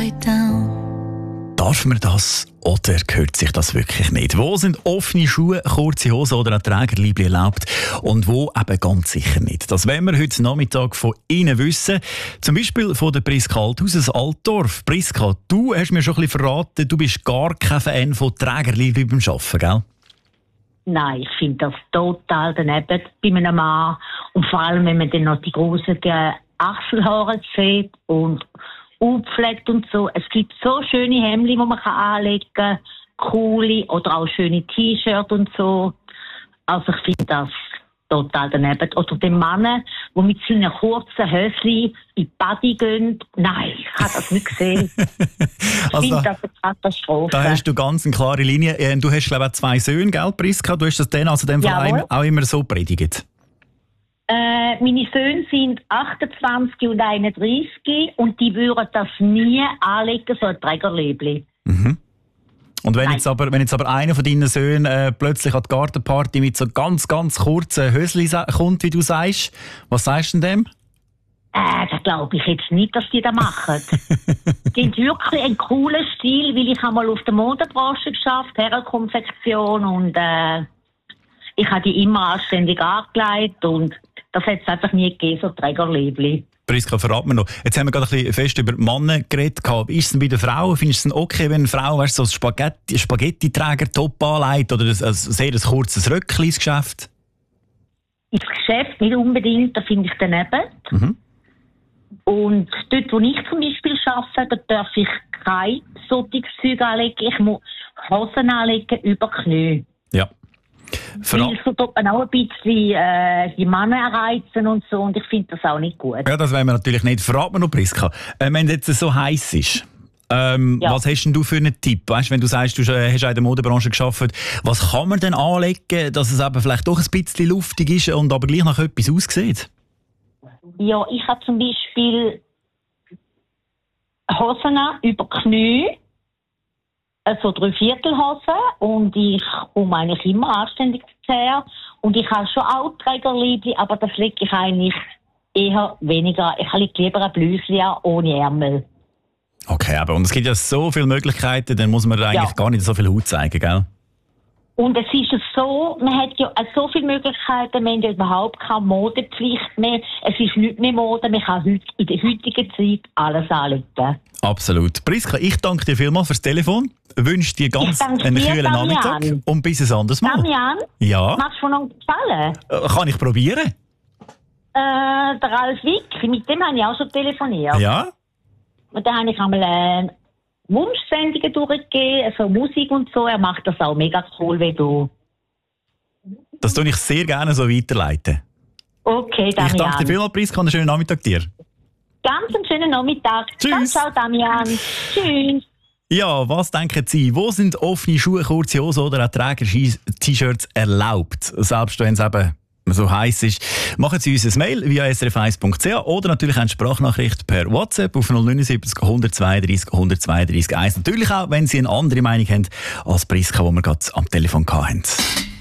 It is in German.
upside down. Darf man das oder gehört sich das wirklich nicht? Wo sind offene Schuhe, kurze Hosen oder ein Trägerleibchen erlaubt und wo eben ganz sicher nicht? Das werden wir heute Nachmittag von Ihnen wissen. Zum Beispiel von der Priska Althaus aus Altdorf. Priska, du hast mir schon ein bisschen verraten, du bist gar kein Fan von Trägerleibchen beim Arbeiten, gell? Nein, ich finde das total daneben bei einem Mann. Und vor allem, wenn man dann noch die grossen Achselhaare sieht und aufpflegt und so. Es gibt so schöne Hemden, die man anlegen kann, coole oder auch schöne T-Shirts und so. Also ich finde das total daneben. Oder den Mann, der mit seinen kurzen Höschen in die Body gehen. Nein, ich habe das nicht gesehen. Ich finde das eine Katastrophe. Da hast du ganz eine klare Linie. Du hast, glaube ich, 2 Söhne, gell, Priska? Du hast das dann also dem Verein auch immer so predigt? Meine Söhne sind 28 und 31 und die würden das nie anlegen, so ein Trägerleibchen. Mhm. Und wenn jetzt aber einer von deinen Söhnen plötzlich an die Gartenparty mit so ganz, ganz kurzen Höschen kommt, wie du sagst, was sagst du denn dem? Das glaube ich jetzt nicht, dass die das machen. Die haben wirklich einen coolen Stil, weil ich habe mal auf der Modebranche geschafft, Herrenkonfektion und ich habe die immer anständig angelegt und das hat es einfach nie gegeben, so Trägerleibchen. Priska, verrat mir noch. Jetzt haben wir gerade ein bisschen fest über Männer geredet. Ist es denn bei den Frauen, findest du es okay, wenn eine Frau so ein Spaghetti-Träger-Top anlegt oder ein sehr kurzes Röckchen ins Geschäft? Ins Geschäft nicht unbedingt, da finde ich daneben. Mhm. Und dort, wo ich zum Beispiel arbeite, da darf ich kein solches Zeug anlegen. Ich muss Hosen anlegen über Knie. Ja. Weil so tut man auch ein bisschen die Männer erreizen und so und ich finde das auch nicht gut. Ja, das wollen wir natürlich nicht. Verrat mir noch, Priska, wenn es jetzt so heiß ist, was hast denn du für einen Tipp? Weißt, wenn du sagst, du hast auch in der Modebranche gearbeitet, was kann man denn anlegen, dass es eben vielleicht doch ein bisschen luftig ist und aber gleich nach etwas aussieht? Ja, ich habe zum Beispiel Hosen über Knie, also 3/4 Hosen und ich komme eigentlich immer anständig her und ich habe schon auch Trägerleibchen, aber das lege ich eigentlich eher weniger. Ich lege lieber ein Blüschen ohne Ärmel. Okay, aber und es gibt ja so viele Möglichkeiten, dann muss man eigentlich gar nicht so viel Haut zeigen, gell? Und es ist so, man hat ja so viele Möglichkeiten, man hat ja überhaupt keine Modepflicht mehr. Es ist nicht mehr Mode, man kann in der heutigen Zeit alles anlegen. Absolut. Priska, ich danke dir vielmals fürs Telefon. Wünsche dir ganz einen kühlen Nachmittag und bis ein anderes Mal. Damian, ja? Machst du noch gefallen? Kann ich probieren? Der Ralf Wick, mit dem habe ich auch schon telefoniert. Ja? Und da habe ich einmal Wunschsendungen durchgegeben, also Musik und so. Er macht das auch mega cool wie du. Das tue ich sehr gerne so weiterleiten. Okay, Damian. Ich danke dir vielmals, Priska, und einen schönen Nachmittag dir. Ganz einen schönen Nachmittag. Tschüss. Ciao, Damian. Tschüss. Ja, was denken Sie? Wo sind offene Schuhe, kurze Hosen oder auch Träger-T-Shirts erlaubt? Selbst wenn es eben so heiß ist. Machen Sie uns ein Mail via srf1.ch oder natürlich eine Sprachnachricht per WhatsApp auf 079 132 132 1. Natürlich auch, wenn Sie eine andere Meinung haben als Priska, die wir gerade am Telefon hatten.